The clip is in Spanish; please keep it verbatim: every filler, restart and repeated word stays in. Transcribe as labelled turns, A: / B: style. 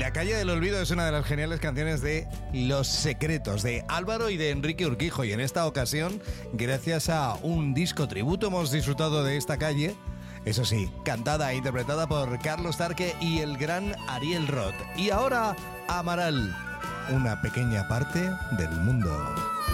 A: La calle del olvido es una de las geniales canciones de Los Secretos, de Álvaro y de Enrique Urquijo. Y en esta ocasión, gracias a un disco tributo, hemos disfrutado de esta calle. Eso sí, cantada e interpretada por Carlos Tarque y el gran Ariel Roth. Y ahora, Amaral, una pequeña parte del mundo.